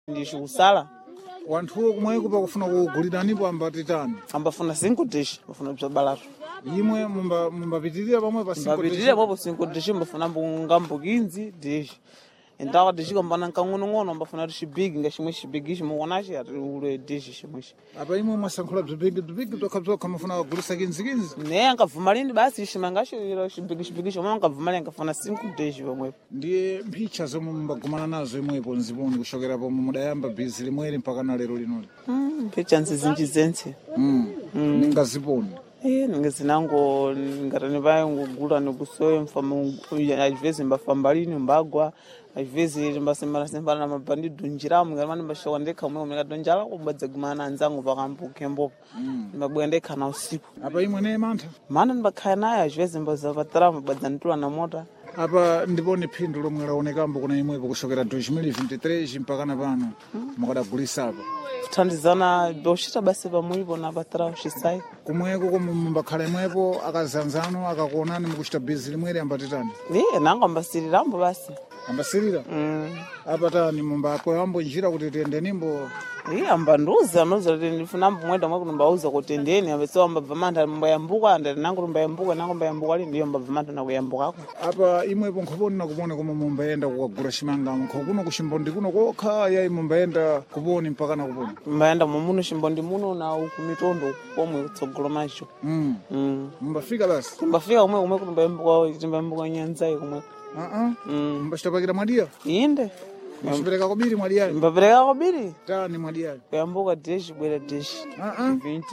ndicikusala wanthuwo kumweko pakufuna kuguliranipo ambatitani ambafuna 5 dish bafuna bzabalato imwe mumbapitirira pamwe pa mbapitirire popo 5 dish mbafuna ngambo 15 dish endawa dish kambana nkang'onong'ono mbafuna tixibigi ngaximwe xibigi ximukonaxi ati ule dish ximwexi apa imwe mwasankhula bzibigi bzokhabzokha mufuna kugulisa 15 ne ankabvuma lini basi ximangaxo xibigi xomwe ankabvuma lini ankafuna 5 dish pamwepo ndiye mphicha zomwe mumbagumana nazo imwepo nziponi kuchokera pomwe mudayamba bhizi limweri mpaka na lero linoli mphicha nzizinji zentse ningaziponi ningezinango ngatani vaye ngugula nikusoya mfama às mbafamba lini mbagwa às vezes mbasembana na mabandido njiramu ngamani mbashoka ndekha umwe ngikadonjala kumbadzagumana anzangu pakambuke mbopo mbabwera ndekha na usiku apa imwe ne mantha mana ndibakhaya naye às vezes mbazapatara mbadzanditula na mota apa ndipone phindu lomwe laonekambo kuna imwepo kuchokera 2023 mpaka na pano mukadagulisa apa kuthandizana boshita basi pamwepo na patara uxisayi kumweko komwe mumbakhala imwepo akazanzano akakuonani mukuchita bhizi limweri ambatitani nango ambasirirambo basi ambasirira apa tani mumbakweyambo njira kuti tiyendenimbo ambanduza noza kuti ndifuna mweda mwe kuti mbauza kuti ndeni apesewa mbabva mantha mbayambuka ndati nangu mbayambuka nangu mbayambuka lini ndiyo mbabva mantha nakuyambukako apa imwepo nkhoponi nakupone komwe mumbayenda kukagula chimangamo kuno kuchimbondi kuno kokha yayi mumbayenda kuponi mpaka nakuponi mbayenda mumuno chimbondi muno na kumitondo pomwe kutsogolo macho mumbafika basi mbafika kumwe kuti mbayambuka nyanzayi kumwe mbachitapakira mwadiya inde mbachipereka kobiri mwadiyayo mbapereka kobiri tani mwadiyayo kuyambuka deshi bwera deshi 20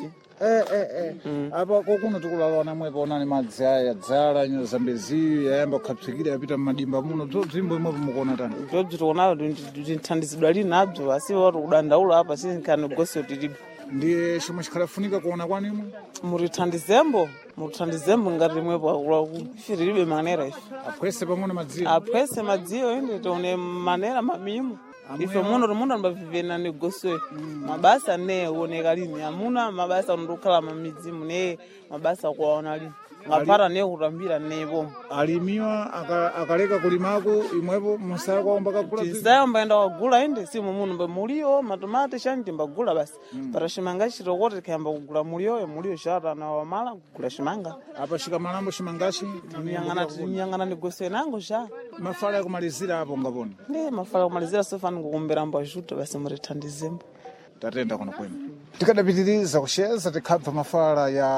apa kokuno tikulalawana mwepo onani madzi aya dzala nyo zambeziyo yayamba kukhapsikira yapita mmadimba muno bzimbo imwepo mukuona tani bzobzi tikuonayo tithandizidwa lini nabzo asi wati kudandaula apa sinkhani gosi tilipo ndiye chomwe chikhalafunika kuona kwanu imwe mutithandizembo ngati imwepo akula kufiriribe manera ife aphwese pang'ono madziyo aphwese madziyo inde tione manera mabimo ife muno ambavivena negosoyo mabasa ne uoneka lini amuna mabasa ndokhala mamidzimu ne mabasa kuwaona lini ngapara ne kutambira nepo alimiwa akaleka kulimako imwepo musayakwaomba kagula tisayomba enda kugula inde simu muno muliyo matomati chani timbagula basi para chimanga chitokoti tikayamba kugula muliyo chata na wamala kugula chimanga apa chikamalambo chimangachi miyang'ana negosoyo nango cha mafala yakumalizira apo ngaponi mafala yakumalizira sofani kukumberambo ajuta basi murithandizembo tatenda kuno kwenu tikadapitiriza kusheza tikhabva mafala ya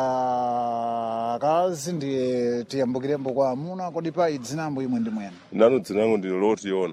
akazi ndiye tiyambukirembo kwa amuna kodi pa idzinambo imwe ndi mwene nanu dzinango ndilo lotiona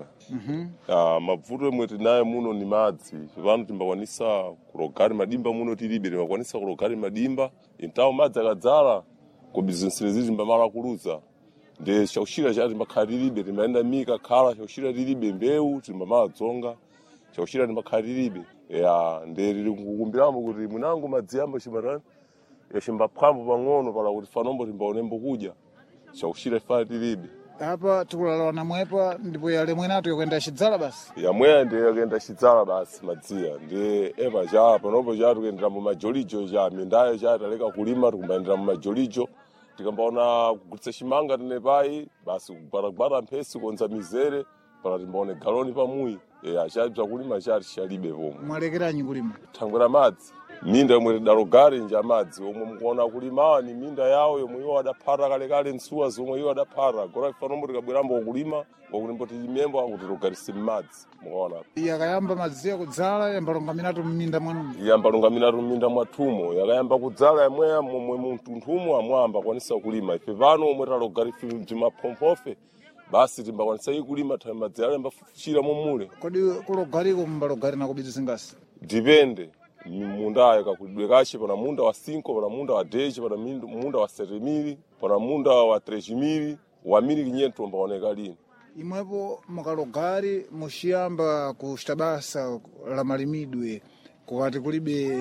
mabvuto imwe tinaye muno ni madzi pano timbakwanisa kulogari madimba muno tilibe timbakwanisa kulogari madimba intawo madzi akadzala ku bizinesire zizi timbamala kuluza ndi chaushira chati timbakhala tilibe timbayenda mika khala chaushira tilibe mbewu timbamala dzonga chaushira timbakhala tilibe ndiri kukumbiramo kuti munango madzi yamba chimatani yachimbaphwambo pang'ono pala kuti fanombo timbaonembo kudya chaushira fana tilibe apa tikulalawana mwepa ndipo yale mwenato yokuenda chidzala basi yamweya ndi yokuenda chidzala basi madziya ndi epa cha panopo cha tikuyendera mu majolijo cha mindayo cha taleka kulima tikumbayendera mu majolijo tikambaona kugulitsa chimanga tinepayi basi kugwatagwata mphesi kuonza mizere pala timbaone galoni pamuyi achadza kulima chati chalibe pomwe mwalekeranyi kulima thangwera madzi minda yomwe tidalogari nja madzi omwe mukuona kulimawa ni minda yawo yomwe iwo adaphata kalekale nsuwa zomwe iwo adaphata gora fanombo tikabwerambo kulima ngokuti tilimembo akuti logarise m'madzi mukaona yakayamba madziyo kudzala yambalongaminatu mminda mwanu yambalongaminatu mminda mwathumo yakayamba kudzala yamweya momwe munthunthumo amwamba kwanisa kulima ife pano omwe talogarife mzimaphompofe basi timbakwanisa kulima thawe madzi ale mbafufuchira momule kodi kulogariko mbalogari nakubidzi zingasi dipende mundayo kakudwe kache pana munda wa 5 pana munda wa 10 pana munda wa 7,000 pana munda wa 3,000 wa 1,500 mbaoneka lini imwepo mukalogari muchiyamba kuchita basa la malimidwe kukati kulibe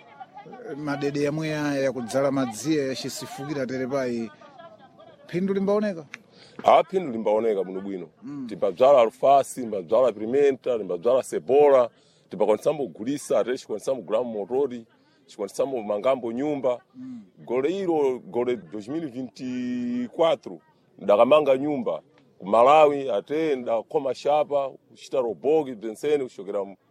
madede yamweya yakudzala madziya yachisifukira terepayi phindu limbaoneka phindu limbaoneka bwinobwino timbadzala alufasi timbadzala pimenta timbadzala sebola timbakwanisamo kugulisa ate chikwanisamo kugulamo motori chikwanisamo mangambo nyumba gole ilo gole 2024 ndakamanga nyumba ku Malawi ate ndakoma shapa kuchita roboki bzensene kuchokera